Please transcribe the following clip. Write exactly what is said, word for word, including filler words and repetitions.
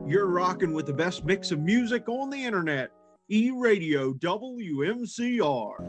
You're rocking with the best mix of music on the internet. E-Radio W M C R.